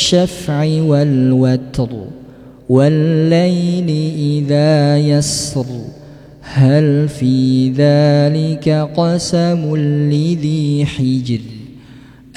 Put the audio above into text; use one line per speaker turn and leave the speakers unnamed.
والشفع والوتر والليل إذا يسر هل في ذلك قسم لذي حجر